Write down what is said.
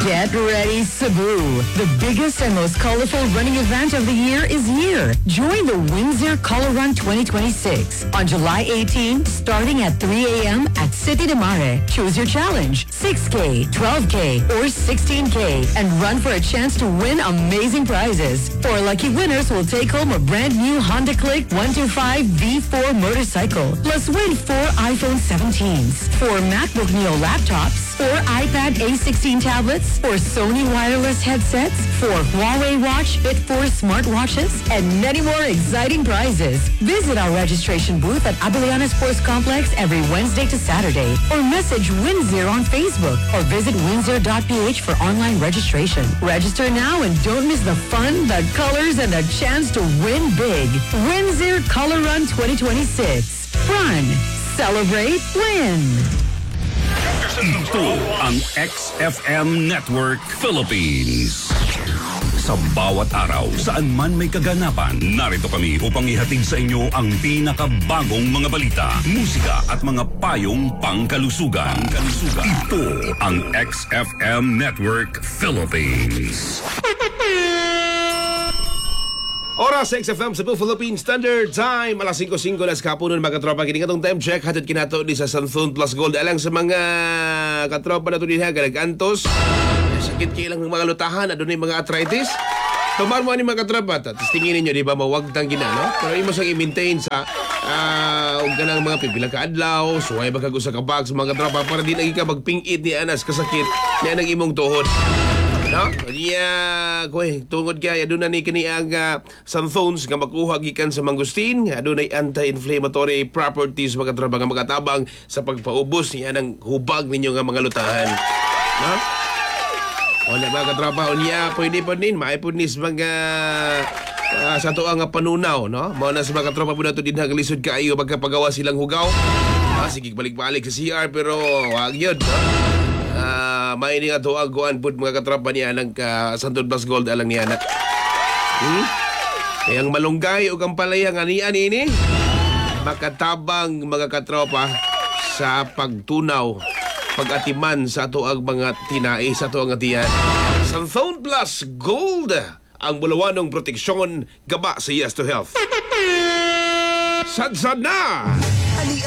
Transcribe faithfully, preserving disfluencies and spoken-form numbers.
Get ready, Cebu. The biggest and most colorful running event of the year is here. Join the Windsor Color Run twenty twenty-six on July eighteenth, starting at three a.m. at City de Mare. Choose your challenge, six K, twelve K, or sixteen K, and run for a chance to win amazing prizes. Four lucky winners will take home a brand new Honda Click one twenty-five V four motorcycle, plus win four iPhone seventeens, four MacBook Neo laptops, four iPad A sixteen tablets, four Sony wireless headsets, four Huawei Watch Fit four smartwatches, and many more exciting prizes. Visit our registration booth at Abiliana Sports Complex every Wednesday to Saturday, or message Windsor on Facebook, or visit windsor dot p h for online registration. Register now and don't miss the fun, the colors, and the chance to win big. Windsor Color Run twenty twenty-six. Run, celebrate, win! Ito ang X F M Network Philippines. Sa bawat araw, saan man may kaganapan, narito kami upang ihatid sa inyo ang pinakabagong mga balita, musika at mga payong pangkalusugan. Pangkalusugan. Ito ang X F M Network Philippines. Oras sa X F M Cebu Philippine Standard Time. Alas five five na sa kapunan mga katropa. Kiningatong time check. Hatid kinato di sa Santhon Plus Gold. Alang sa mga katropa na ito din ha. Galag-antos. Sakit kayo lang ng mga lutahan. Adunay mga arthritis. Tumar mo ni mga katropa. Tapos tingin ninyo, di ba, mawagtang gina, no? Pero imo sang i-maintain sa uh, huwag ka ng mga pipila ka adlaw. Suway baka sa kabag sa mga katropa para di lagi ka magpingit ni anas kasakit niya ng imong tuhod. No? Yeah, koy, tungod kay aduna ni kini ang uh, Santhones nga makuha gikan sa mangustin, aduna anti-inflammatory properties mga katropa nga makatabang sa pagpaubos niya ng hubag ninyo nga mga lutahan. No? Wala mga katropa, unya pwede po din maipudnis mga uh, sa tuang nga panunaw, no? Mao na sa mga katropa po na to din hagalisod kaayo pagkapagawa silang hugaw. Ah, sige balik-balik sa C R pero wag yun, no? Uh, may ini nga tuwag kuhan po mga katropa niya ng uh, Santon Plus Gold alang niya na. Hmm? Kayang malunggay o kang palaya nga niya ini makatabang mga katropa sa pagtunaw, pag-atiman sa tuwag mga tinai sa tuwag nga tiyan. Santon Plus Gold ang bulawanong proteksyon gaba sa Yes to Health. Sad-sad na!